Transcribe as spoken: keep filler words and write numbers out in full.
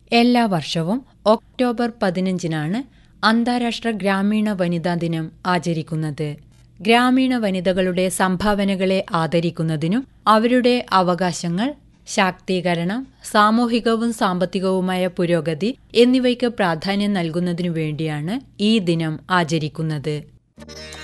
എല്ലാ വർഷവും ഒക്ടോബർ പതിനഞ്ചിനാണ് അന്താരാഷ്ട്ര ഗ്രാമീണ വനിതാ ദിനം ആചരിക്കുന്നത്. ഗ്രാമീണ വനിതകളുടെ സംഭാവനകളെ ആദരിക്കുന്നതിനും അവരുടെ അവകാശങ്ങൾ, ശാക്തീകരണം, സാമൂഹികവും സാമ്പത്തികവുമായ പുരോഗതി എന്നിവയ്ക്ക് പ്രാധാന്യം നൽകുന്നതിനു വേണ്ടിയാണ് ഈ ദിനം ആചരിക്കുന്നത്.